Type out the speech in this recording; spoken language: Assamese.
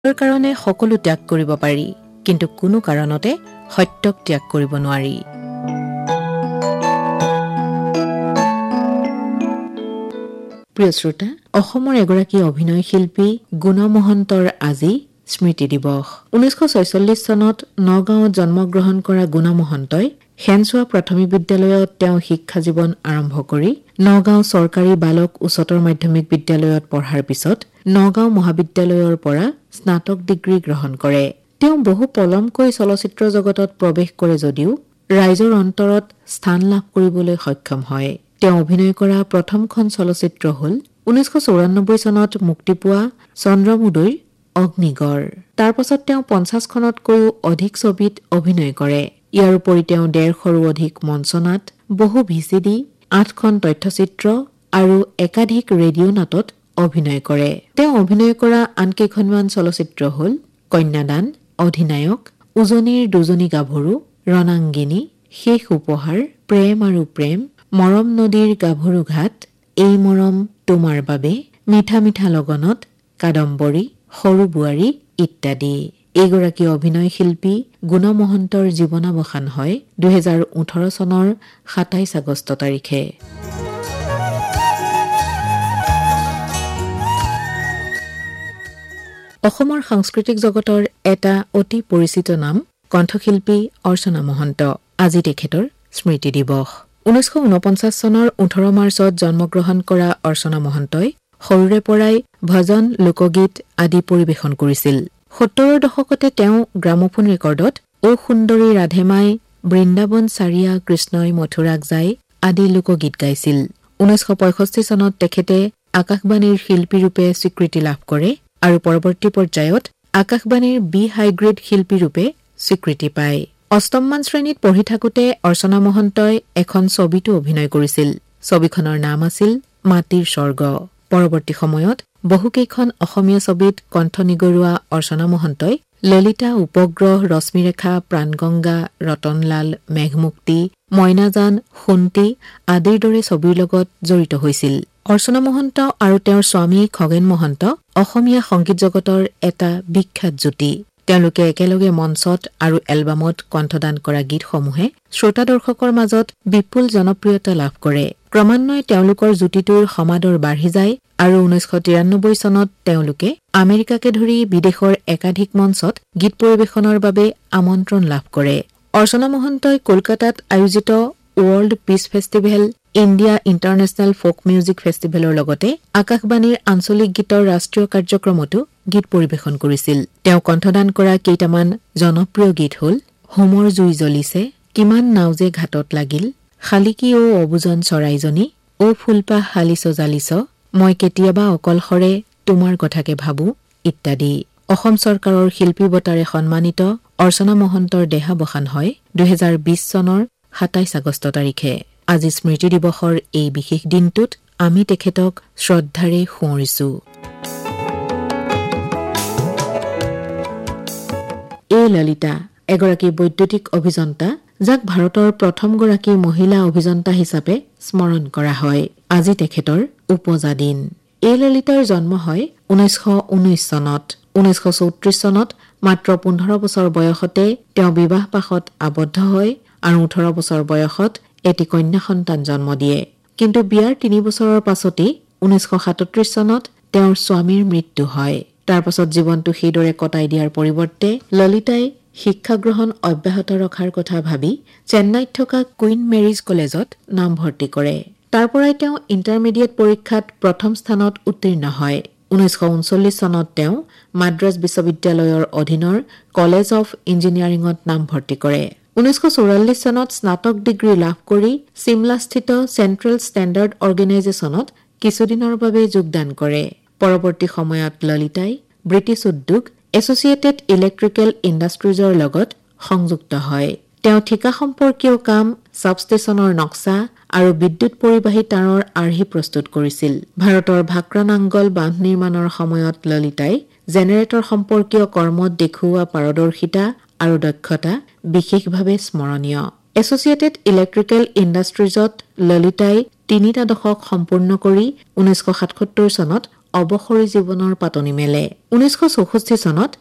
কাৰণে সকলো ত্যাগ কৰিব পাৰি, কিন্তু কোনো কাৰণতে সত্যক ত্যাগ কৰিব নোৱাৰি। প্ৰিয় শ্ৰোতা, অসমৰ এগৰাকী অভিনয় শিল্পী গুণ মহন্তৰ আজি স্মৃতি দিৱস। 1946 চনত নগাঁৱত জন্মগ্ৰহণ কৰা গুণ মহন্তই সেনচোৱা প্ৰাথমিক বিদ্যালয়ত তেওঁ শিক্ষা জীৱন আৰম্ভ কৰি নগাঁও চৰকাৰী বালক উচ্চতৰ মাধ্যমিক বিদ্যালয়ত পঢ়াৰ পিছত নগাঁও মহাবিদ্যালয়ৰ পৰা স্নাতক ডিগ্ৰী গ্ৰহণ কৰে। তেওঁ বহু পলমকৈ চলচ্চিত্ৰ জগতত প্ৰৱেশ কৰে যদিও ৰাইজৰ অন্তৰত স্থান লাভ কৰিবলৈ সক্ষম হয়। তেওঁ অভিনয় কৰা প্ৰথমখন চলচ্চিত্ৰ হ'ল 1994 চনত মুক্তি পোৱা চন্দ্ৰমোদৈৰ অগ্নিগড়। তাৰ পাছত তেওঁ 50খনতকৈও অধিক ছবিত অভিনয় কৰে। ইয়াৰ উপৰি তেওঁ 150ৰো অধিক মঞ্চনাট, বহু ভিচিডি, 8খন তথ্যচিত্ৰ আৰু একাধিক ৰেডিঅ' নাটত অভিনয় কৰে। তেওঁ অভিনয় কৰা আন কেইখনমান চলচ্চিত্ৰ হ'ল কন্যাদান, অধিনায়ক, উজনিৰ দুজনী গাভৰু, ৰণাংগিনী, শেষ উপহাৰ, প্ৰেম আৰু প্ৰেম, মৰম নদীৰ গাভৰু ঘাট, এই মৰম তোমাৰ বাবে, মিঠা মিঠা লগনত, কাদম্বৰী, সৰু বোৱাৰী ইত্যাদি। এইগৰাকী অভিনয় শিল্পী গুণ মহন্তৰ জীৱনাৱসান হয় 2018 চনৰ 27 আগষ্ট তাৰিখে। অসমৰ সাংস্কৃতিক জগতৰ এটা অতি পৰিচিত নাম কণ্ঠশিল্পী অৰ্চনা মহন্ত। আজি তেখেতৰ স্মৃতি দিৱস। 1949 চনৰ 18 মাৰ্চত জন্মগ্ৰহণ কৰা অৰ্চনা মহন্তই সৰুৰে পৰাই ভজন, লোকগীত আদি পৰিৱেশন কৰিছিল। 70ৰ দশকতে তেওঁ গ্ৰামোফোন ৰেকৰ্ডত অ সুন্দৰী ৰাধেমাই, বৃন্দাবন চাৰিয়া কৃষ্ণই মথুৰাক যায় আদি লোকগীত গাইছিল। 1965 চনত তেখেতে আকাশবাণীৰ শিল্পীৰূপে স্বীকৃতি লাভ কৰে আৰু পৰৱৰ্তী পৰ্যায়ত আকাশবাণীৰ বি হাইগ্ৰেড শিল্পীৰূপে স্বীকৃতি পায়। অষ্টমমান শ্ৰেণীত পঢ়ি থাকোতে অৰ্চনা মহন্তই এখন ছবিতো অভিনয় কৰিছিল। ছবিখনৰ নাম আছিল মাটিৰ স্বৰ্গ। পৰৱৰ্তী সময়ত বহুকেইখন অসমীয়া ছবিত কণ্ঠ নিগৰুৱা অৰ্চনা মহন্তই ললিতা, উপগ্ৰহ, ৰশ্মিৰেখা, প্ৰাণগংগা, ৰতনলাল, মেঘমুক্তি, মইনাজান, সোণটি আদিৰ দৰে ছবিৰ লগত জড়িত হৈছিল। অৰ্চনা মহন্ত আৰু তেওঁৰ স্বামী খগেন মহন্ত অসমীয়া সংগীত জগতৰ এটা বিখ্যাত জ্যোতি। তেওঁলোকে একেলগে মঞ্চত আৰু এলবামত কণ্ঠদান কৰা গীতসমূহে শ্ৰোতা দৰ্শকৰ মাজত বিপুল জনপ্ৰিয়তা লাভ কৰে। ক্ৰমান্বয়ে তেওঁলোকৰ জ্যোতিটোৰ সমাদৰ বাঢ়ি যায় আৰু 1993 চনত তেওঁলোকে আমেৰিকাকে ধৰি বিদেশৰ একাধিক মঞ্চত গীত পৰিৱেশনৰ বাবে আমন্ত্ৰণ লাভ কৰে। অৰ্চনা মহন্তই কলকাতাত আয়োজিত world piece festival, India international folk music ফেষ্টিভেলৰ লগতে আকাশবাণীৰ আঞ্চলিক গীতৰ ৰাষ্ট্ৰীয় কাৰ্যক্ৰমতো গীত পৰিৱেশন কৰিছিল। তেওঁ কণ্ঠদান কৰা কেইটামান জনপ্ৰিয় গীত হ'ল হোমৰ জুই জ্বলিছে, কিমান নাও যে ঘাটত লাগিল, শালিকী অ অবুজন চৰাইজনী, অ ফুলপাহ হালিছ জালিছ, মই কেতিয়াবা অকলশৰে তোমাৰ কথাকে ভাবো ইত্যাদি। অসম চৰকাৰৰ শিল্পী বঁটাৰে সন্মানিত অৰ্চনা মহন্তৰ দেহাৱসান হয় 2020 চনৰ 27 আগষ্ট তাৰিখে। আজি স্মৃতি দিৱসৰ এই বিশেষ দিনটোত আমি তেখেতক শ্ৰদ্ধাৰে সোঁৱৰিছো। এই ললিতা এগৰাকী বৈদ্যুতিক অভিযন্তা, যাক ভাৰতৰ প্ৰথমগৰাকী মহিলা অভিযন্তা হিচাপে স্মৰণ কৰা হয়। আজি তেখেতৰ উপজা দিন। এই ললিতাৰ জন্ম হয় 1919 চনত। 1934 চনত মাত্ৰ 15 বছৰ বয়সতে তেওঁ বিবাহ পাশত আবদ্ধ হয় আৰু 18 বছৰ বয়সত এটি কন্যা সন্তান জন্ম দিয়ে। কিন্তু বিয়াৰ 3 বছৰৰ পাছতেই 1937 চনত তেওঁৰ স্বামীৰ মৃত্যু হয়। তাৰ পাছত জীৱনটো সেইদৰে কটাই দিয়াৰ পৰিৱৰ্তে ললিতাই শিক্ষা গ্ৰহণ অব্যাহত ৰখাৰ কথা ভাবি চেন্নাইত থকা কুইন মেৰিজ কলেজত নামভৰ্তি কৰে। তাৰ পৰাই তেওঁ ইণ্টাৰমিডিয়েট পৰীক্ষাত প্ৰথম স্থানত উত্তীৰ্ণ হয়। 1939 চনত তেওঁ মাদ্ৰাজ বিশ্ববিদ্যালয়ৰ অধীনৰ কলেজ অৱ ইঞ্জিনিয়াৰিঙত নামভৰ্তি কৰে। 1944 চনত স্নাতক ডিগ্ৰী লাভ কৰি চিমলাস্থিত চেণ্ট্ৰেল ষ্টেণ্ডাৰ্ড অৰ্গেনাইজেশ্যনত কিছুদিনৰ বাবে যোগদান কৰে। পৰৱৰ্তী সময়ত ললিতাই ব্ৰিটিছ উদ্যোগ এছ'চিয়েটেড ইলেক্ট্ৰিকেল ইণ্ডাষ্ট্ৰিজৰ লগত সংযুক্ত হয়। তেওঁ ঠিকা সম্পৰ্কীয় কাম, ছাবষ্টেচনৰ নক্সা আৰু বিদ্যুৎ পৰিবাহী তাঁৰৰ আৰ্হি প্ৰস্তুত কৰিছিল। ভাৰতৰ ভাক্ৰা নাংগল বান্ধ নিৰ্মাণৰ সময়ত ললিতাই জেনেৰেটৰ সম্পৰ্কীয় কৰ্মত দেখুওৱা পাৰদৰ্শিতা আৰু দক্ষতা বিশেষভাৱে স্মৰণীয়। এছ'চিয়েটেড ইলেক্ট্ৰিকেল ইণ্ডাষ্ট্ৰিজত ললিতাই 3টা দশক সম্পূৰ্ণ কৰি 1977 চনত অৱসৰী জীৱনৰ পাতনি মেলে। 1964 চনত